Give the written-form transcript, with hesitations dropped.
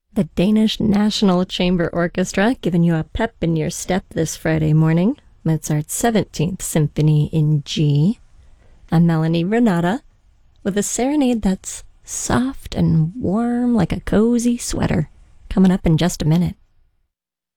The Danish National Chamber Orchestra giving you a pep in your step this Friday morning. Mozart's 17th Symphony in G. I'm Melanie Renata with a serenade that's soft and warm like a cozy sweater. Coming up in just a minute.